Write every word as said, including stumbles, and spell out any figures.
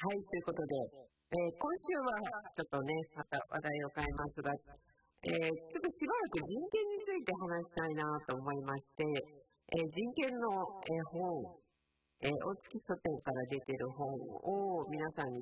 はい、ということで、えー今週はちょっとね、また話題を変えますが、えーちょっとしばらく人権について話したいなと思いまして、えー人権の、えー本、えー大月書店から出ている本を皆さんに